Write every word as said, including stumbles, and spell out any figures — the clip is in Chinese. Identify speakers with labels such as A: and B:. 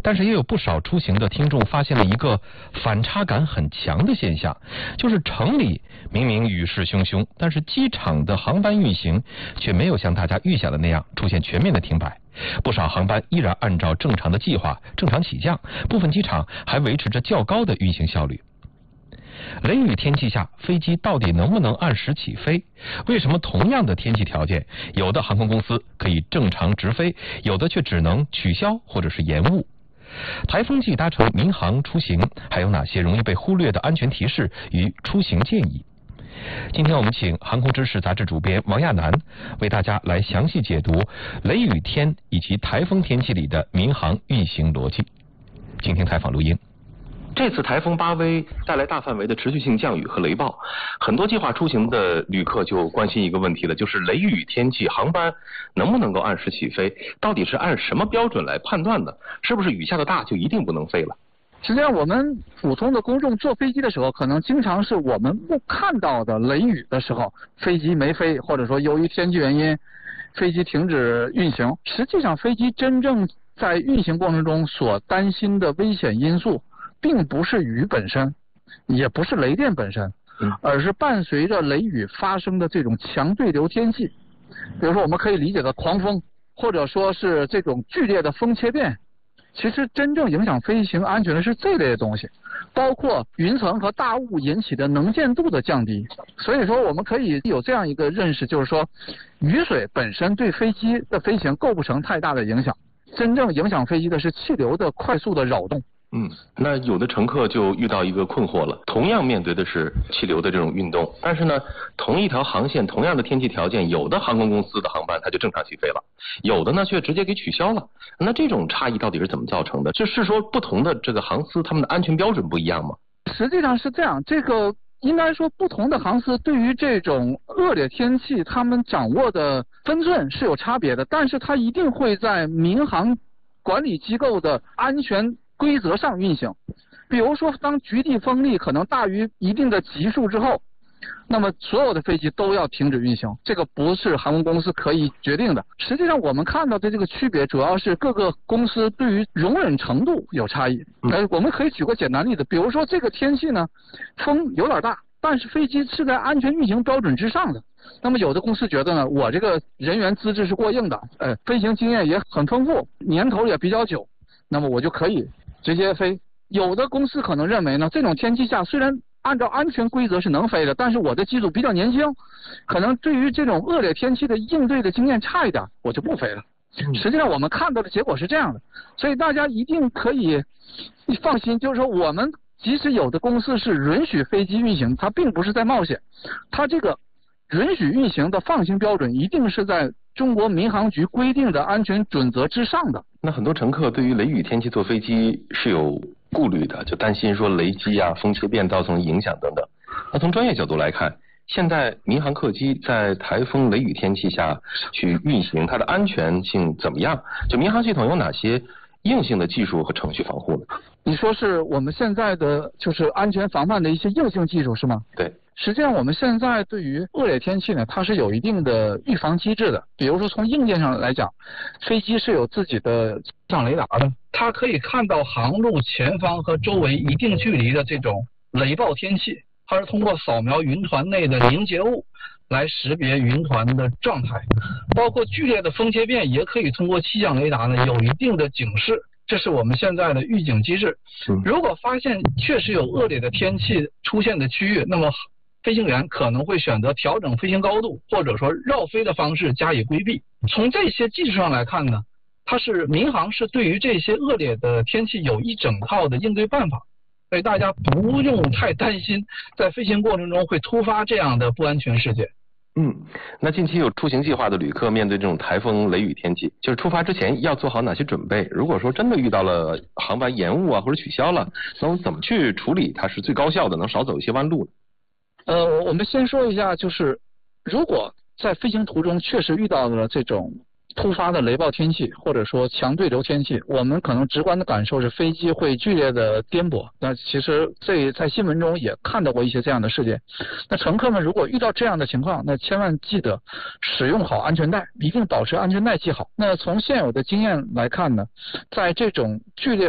A: 但是也有不少出行的听众发现了一个反差感很强的现象，就是城里明明雨势汹汹，但是机场的航班运行却没有像大家预想的那样出现全面的停摆。不少航班依然按照正常的计划正常起降，部分机场还维持着较高的运行效率。雷雨天气下，飞机到底能不能按时起飞？为什么同样的天气条件，有的航空公司可以正常直飞，有的却只能取消或者是延误？台风季搭乘民航出行，还有哪些容易被忽略的安全提示与出行建议？今天我们请航空知识杂志主编王亚楠为大家来详细解读雷雨天以及台风天气里的民航运行逻辑。请听采访录音。
B: 这次台风巴威带来大范围的持续性降雨和雷暴，很多计划出行的旅客就关心一个问题了，就是雷雨天气航班能不能够按时起飞？到底是按什么标准来判断的？是不是雨下的大就一定不能飞了？
C: 实际上，我们普通的公众坐飞机的时候，可能经常是我们不看到的雷雨的时候，飞机没飞，或者说由于天气原因，飞机停止运行。实际上，飞机真正在运行过程中所担心的危险因素，并不是雨本身，也不是雷电本身，而是伴随着雷雨发生的这种强对流天气。比如说，我们可以理解的狂风，或者说是这种剧烈的风切变。其实真正影响飞行安全的是这类的东西，包括云层和大雾引起的能见度的降低。所以说我们可以有这样一个认识，就是说雨水本身对飞机的飞行构不成太大的影响，真正影响飞机的是气流的快速的扰动。
B: 嗯，那有的乘客就遇到一个困惑了，同样面对的是气流的这种运动，但是呢，同一条航线，同样的天气条件，有的航空公司的航班它就正常起飞了，有的呢却直接给取消了。那这种差异到底是怎么造成的？就是说不同的这个航司他们的安全标准不一样吗？
C: 实际上是这样，这个应该说不同的航司对于这种恶劣天气他们掌握的分寸是有差别的，但是它一定会在民航管理机构的安全规则上运行。比如说当局地风力可能大于一定的级数之后，那么所有的飞机都要停止运行，这个不是航空公司可以决定的。实际上我们看到的这个区别主要是各个公司对于容忍程度有差异。呃，我们可以举个简单例子，比如说这个天气呢，风有点大，但是飞机是在安全运行标准之上的。那么有的公司觉得呢，我这个人员资质是过硬的，呃，飞行经验也很丰富，年头也比较久，那么我就可以直接飞。有的公司可能认为呢，这种天气下虽然按照安全规则是能飞的，但是我的机组比较年轻，可能对于这种恶劣天气的应对的经验差一点，我就不飞了。实际上我们看到的结果是这样的，所以大家一定可以放心，就是说我们即使有的公司是允许飞机运行，它并不是在冒险，它这个允许运行的放行标准一定是在中国民航局规定的安全准则之上的。
B: 那很多乘客对于雷雨天气坐飞机是有顾虑的，就担心说雷击啊、风切变造成影响等等。那从专业角度来看，现在民航客机在台风雷雨天气下去运行，它的安全性怎么样？就民航系统有哪些硬性的技术和程序防护呢？
C: 你说是我们现在的就是安全防范的一些硬性技术是吗？
B: 对。
C: 实际上我们现在对于恶劣天气呢，它是有一定的预防机制的。比如说从硬件上来讲，飞机是有自己的气象雷达的，它可以看到航路前方和周围一定距离的这种雷暴天气，它是通过扫描云团内的凝结物来识别云团的状态，包括剧烈的风切变也可以通过气象雷达呢有一定的警示。这是我们现在的预警机制。如果发现确实有恶劣的天气出现的区域，那么飞行员可能会选择调整飞行高度，或者说绕飞的方式加以规避。从这些技术上来看呢，它是民航是对于这些恶劣的天气有一整套的应对办法，所以大家不用太担心在飞行过程中会突发这样的不安全事件。
B: 嗯，那近期有出行计划的旅客面对这种台风雷雨天气，就是出发之前要做好哪些准备？如果说真的遇到了航班延误啊或者取消了，那我们怎么去处理它是最高效的，能少走一些弯路呢？
C: 呃，我们先说一下，就是如果在飞行途中确实遇到了这种突发的雷暴天气或者说强对流天气，我们可能直观的感受是飞机会剧烈的颠簸。那其实这在新闻中也看到过一些这样的事件。那乘客们如果遇到这样的情况，那千万记得使用好安全带，一定保持安全带系好。那从现有的经验来看呢，在这种剧烈